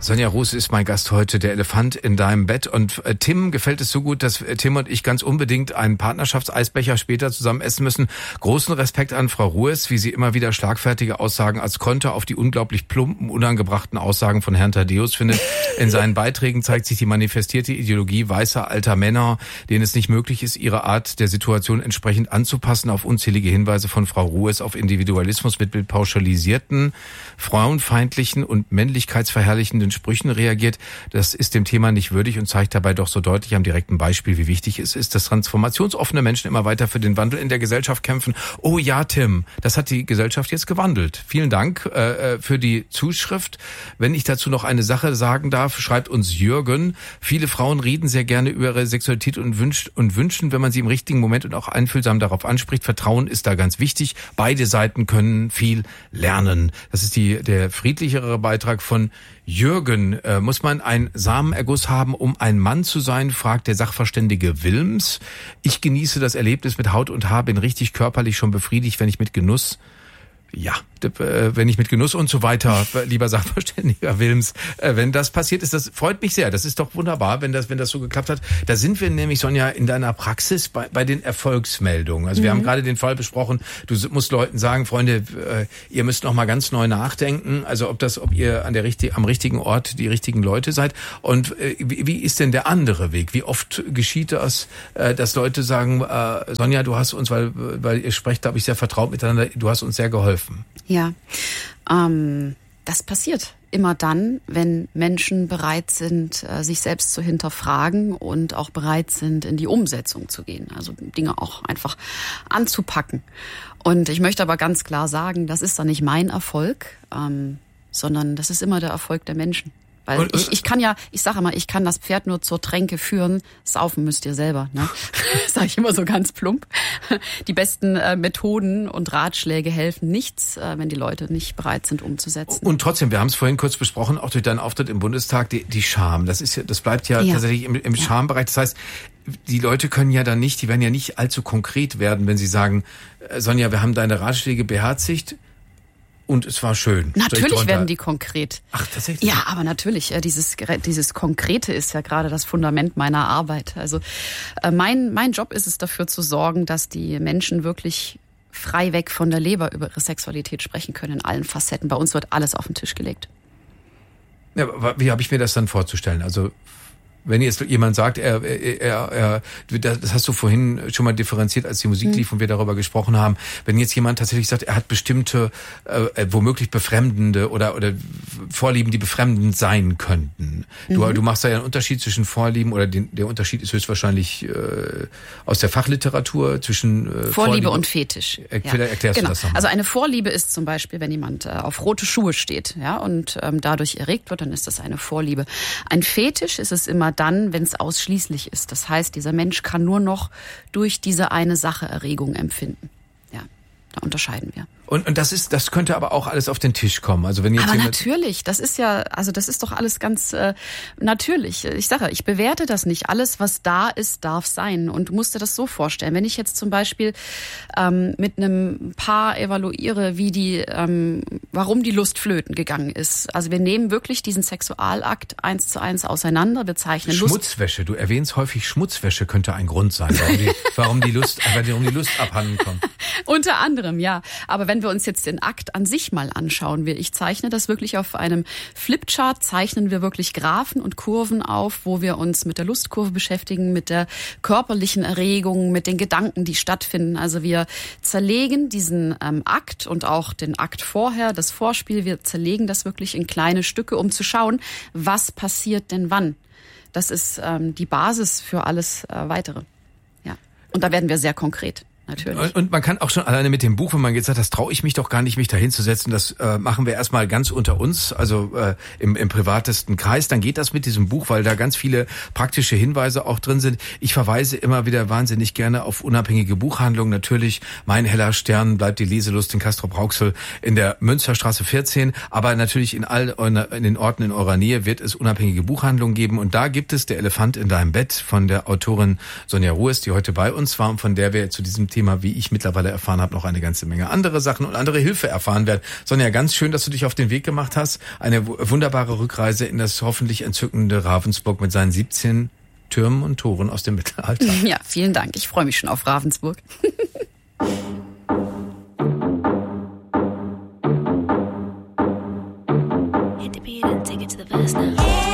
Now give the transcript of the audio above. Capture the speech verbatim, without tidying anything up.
Sonja Ruß ist mein Gast heute, der Elefant in deinem Bett. Und äh, Tim gefällt es so gut, dass äh, Tim und ich ganz unbedingt einen Partnerschaftseisbecher später zusammen essen müssen. Großen Respekt an Frau Ruß, wie sie immer wieder schlagfertige Aussagen als Konter auf die unglaublich plumpen, unangebrachten Aussagen von Herrn Thaddäus findet. In seinen Beiträgen zeigt sich die manifestierte Ideologie weißer alter Männer, denen es nicht möglich ist, ihre Art der Situation entsprechend anzupassen. Auf unzählige Hinweise von Frau Ruß auf Individualismus mit, mit pauschalisierten, frauenfeindlichen und männlichkeitsverherrlichenden Sprüchen reagiert. Das ist dem Thema nicht würdig und zeigt dabei doch so deutlich am direkten Beispiel, wie wichtig es ist, dass transformationsoffene Menschen immer weiter für den Wandel in der Gesellschaft kämpfen. Oh ja, Tim, das hat die Gesellschaft jetzt gewandelt. Vielen Dank äh, für die Zuschrift. Wenn ich dazu noch eine Sache sagen darf, schreibt uns Jürgen. Viele Frauen reden sehr gerne über ihre Sexualität und, wünscht, und wünschen, wenn man sie im richtigen Moment und auch einfühlsam darauf anspricht. Vertrauen ist da ganz wichtig. Beide Seiten können viel lernen. Das ist die, der friedlichere Beitrag von Jürgen. Äh, muss man einen Samenerguss haben, um ein Mann zu sein, fragt der Sachverständige Wilms. Ich genieße das Erlebnis mit Haut und Haar, bin richtig körperlich schon befriedigt, wenn ich mit Genuss Ja, wenn ich mit Genuss und so weiter, lieber Sachverständiger Wilms, wenn das passiert ist, das freut mich sehr. Das ist doch wunderbar, wenn das, wenn das so geklappt hat. Da sind wir nämlich, Sonja, in deiner Praxis bei, bei den Erfolgsmeldungen. Also wir mhm. haben gerade den Fall besprochen, du musst Leuten sagen, Freunde, ihr müsst noch mal ganz neu nachdenken. Also ob das, ob ihr an der richtig, am richtigen Ort die richtigen Leute seid. Und wie, wie ist denn der andere Weg? Wie oft geschieht das, dass Leute sagen, Sonja, du hast uns, weil, weil ihr sprecht, glaube ich, sehr vertraut miteinander, du hast uns sehr geholfen. Ja, ähm, das passiert immer dann, wenn Menschen bereit sind, äh, sich selbst zu hinterfragen und auch bereit sind, in die Umsetzung zu gehen. Also Dinge auch einfach anzupacken. Und ich möchte aber ganz klar sagen, das ist dann nicht mein Erfolg, ähm, sondern das ist immer der Erfolg der Menschen. Weil ich, ich kann ja, ich sage immer, ich kann das Pferd nur zur Tränke führen. Saufen müsst ihr selber, ne? Das sage ich immer so ganz plump. Die besten äh, Methoden und Ratschläge helfen nichts, äh, wenn die Leute nicht bereit sind, umzusetzen. Und trotzdem, wir haben es vorhin kurz besprochen, auch durch deinen Auftritt im Bundestag, die, die Scham. Das ist ja, das bleibt ja, ja. tatsächlich im, im ja. Schambereich. Das heißt, die Leute können ja dann nicht, die werden ja nicht allzu konkret werden, wenn sie sagen, äh, Sonja, wir haben deine Ratschläge beherzigt. Und es war schön. Natürlich werden die konkret. Ach, tatsächlich? Ja, aber natürlich, dieses, dieses Konkrete ist ja gerade das Fundament meiner Arbeit. Also mein, mein Job ist es, dafür zu sorgen, dass die Menschen wirklich frei weg von der Leber über ihre Sexualität sprechen können in allen Facetten. Bei uns wird alles auf den Tisch gelegt. Ja, wie habe ich mir das dann vorzustellen? Also wenn jetzt jemand sagt, er, er, er, das hast du vorhin schon mal differenziert, als die Musik lief und wir darüber gesprochen haben, wenn jetzt jemand tatsächlich sagt, er hat bestimmte, äh, womöglich befremdende oder oder Vorlieben, die befremdend sein könnten. Du, mhm. du machst da ja einen Unterschied zwischen Vorlieben oder den, der Unterschied ist höchstwahrscheinlich äh, aus der Fachliteratur zwischen äh, Vorliebe, Vorliebe und Fetisch. Er, ja. Vielleicht erklärst genau. du das nochmal. Also eine Vorliebe ist zum Beispiel, wenn jemand äh, auf rote Schuhe steht, ja, und ähm, dadurch erregt wird, dann ist das eine Vorliebe. Ein Fetisch ist es immer dann, wenn es ausschließlich ist. Das heißt, dieser Mensch kann nur noch durch diese eine Sache Erregung empfinden. Ja, da unterscheiden wir. Und, und das ist, das könnte aber auch alles auf den Tisch kommen. Also wenn jetzt aber jemand natürlich, das ist ja, also das ist doch alles ganz äh, natürlich. Ich sage, ich bewerte das nicht. Alles, was da ist, darf sein. Und du musst dir das so vorstellen. Wenn ich jetzt zum Beispiel ähm, mit einem Paar evaluiere, wie die, ähm, warum die Lust flöten gegangen ist. Also wir nehmen wirklich diesen Sexualakt eins zu eins auseinander. Wir zeichnen Schmutzwäsche. Lust. Du erwähnst häufig Schmutzwäsche könnte ein Grund sein, warum die, warum die Lust, warum die Lust abhanden kommt. Unter anderem, ja. Aber wenn Wenn wir uns jetzt den Akt an sich mal anschauen, ich zeichne das wirklich auf einem Flipchart, zeichnen wir wirklich Graphen und Kurven auf, wo wir uns mit der Lustkurve beschäftigen, mit der körperlichen Erregung, mit den Gedanken, die stattfinden. Also wir zerlegen diesen ähm, Akt und auch den Akt vorher, das Vorspiel, wir zerlegen das wirklich in kleine Stücke, um zu schauen, was passiert denn wann. Das ist ähm, die Basis für alles äh, Weitere. Ja. Und da werden wir sehr konkret. Natürlich. Und man kann auch schon alleine mit dem Buch, wenn man jetzt sagt, das traue ich mich doch gar nicht, mich da hinzusetzen, das äh, machen wir erstmal ganz unter uns, also äh, im, im privatesten Kreis, dann geht das mit diesem Buch, weil da ganz viele praktische Hinweise auch drin sind. Ich verweise immer wieder wahnsinnig gerne auf unabhängige Buchhandlungen. Natürlich, mein heller Stern bleibt die Leselust in Castrop-Rauxel in der Münsterstraße vierzehn, aber natürlich in all in den Orten in eurer Nähe wird es unabhängige Buchhandlungen geben und da gibt es Der Elefant in deinem Bett von der Autorin Sonja Ruß, die heute bei uns war und von der wir zu diesem Thema, wie ich mittlerweile erfahren habe, noch eine ganze Menge andere Sachen und andere Hilfe erfahren werden. Sonja, ganz schön, dass du dich auf den Weg gemacht hast. Eine wunderbare Rückreise in das hoffentlich entzückende Ravensburg mit seinen siebzehn Türmen und Toren aus dem Mittelalter. Ja, vielen Dank. Ich freue mich schon auf Ravensburg. Hit the beat and take it to the verse now.